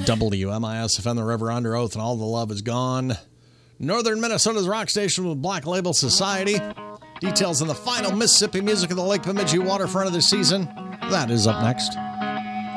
WMIS-FM, the River Under Oath, and all the love is gone. Northern Minnesota's rock station with Black Label Society. Details on the final Mississippi music of the Lake Bemidji waterfront of the season. That is up next.